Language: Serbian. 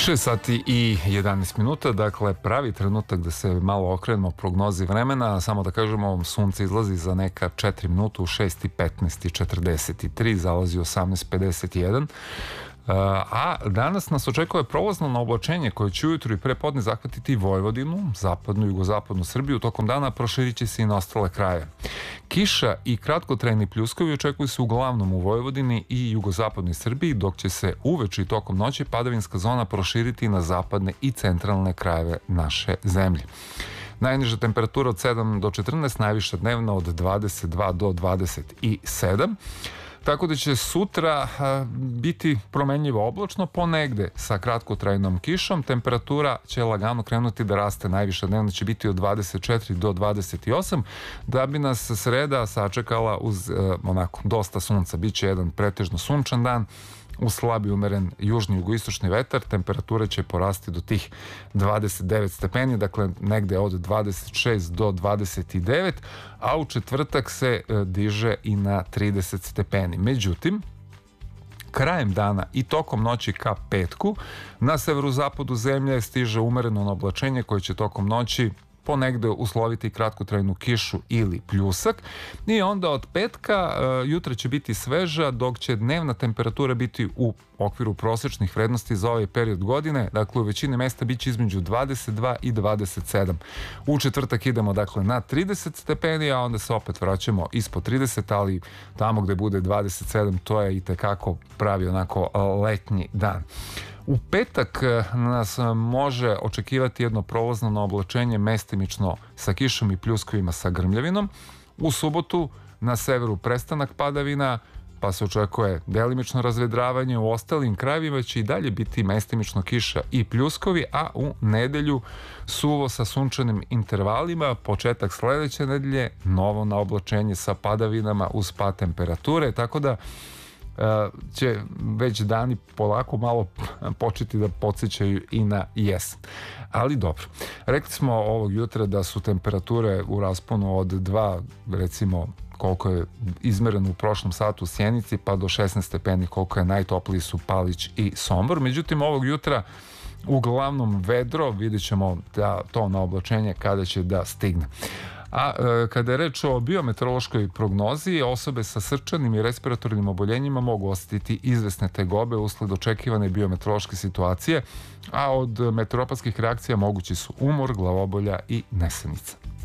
6 sati i 11 minuta, dakle pravi trenutak da se malo okrenemo prognozi vremena. Samo da kažemo, sunce izlazi za neka 4 minuta u 6:15:43, zalazi u 18:51. A danas nas očekuje prolazno na oblačenje koje će ujutru i prepodne zahvatiti Vojvodinu, zapadnu i jugozapadnu Srbiju. Tokom dana proširit će se i na ostale kraje. Kiša i kratkotrajni pljuskovi očekuju se uglavnom u Vojvodini i jugozapadnoj Srbiji, dok će se uveče i tokom noći padavinska zona proširiti na zapadne i centralne krajeve naše zemlje. Najniža temperatura od 7 do 14, najviša dnevna od 22 do 27. Tako da će sutra biti promenljivo oblačno, ponegde sa kratkotrajnom kišom. Temperatura će lagano krenuti da raste, najviša dnevna će biti od 24 do 28, da bi nas sreda sačekala uz onako dosta sunca. Biće jedan pretežno sunčan dan, uz slabi umeren južni jugoistočni vetar. Temperatura će porasti do tih 29 stepeni, dakle negde od 26 do 29, a u četvrtak se diže i na 30 stepeni. Međutim, krajem dana i tokom noći ka petku na severozapadu zemlje stiže umereno oblačenje koje će tokom noći ponegde usloviti kratkotrajnu kišu ili pljusak, i onda od petka jutra će biti sveža, dok će dnevna temperatura biti u okviru prosečnih vrednosti za ovaj period godine. Dakle, u većini mesta biće između 22 i 27. U četvrtak idemo dakle na 30 stepeni, a onda se opet vraćamo ispod 30, ali tamo gde bude 27, to je i tekako pravi onako letnji dan. U petak nas može očekivati jedno prolazno oblačenje, mestimično sa kišom i pljuskovima sa grmljavinom. U subotu na severu prestanak padavina, pa se očekuje delimično razvedravanje. U ostalim krajevima će i dalje biti mestimično kiša i pljuskovi, a u nedelju suvo sa sunčanim intervalima. Početak sledeće nedelje novo na oblačenje sa padavinama uz pad temperature, tako da će već dani polako malo početi da podsjećaju i na jesen. Ali dobro, rekli smo ovog jutra da su temperature u rasponu od 2, recimo koliko je izmereno u prošlom satu u Sjenici, pa do 16 stepeni koliko je najtopliji su Palić i Sombor. Međutim, ovog jutra uglavnom vedro, vidjet ćemo da to na oblačenje kada će da stigne. A kada je reč o biometeorološkoj prognozi, osobe sa srčanim i respiratornim oboljenjima mogu osetiti izvesne tegobe usled očekivane biometeorološke situacije, a od meteoropatskih reakcija mogući su umor, glavobolja i nesanica.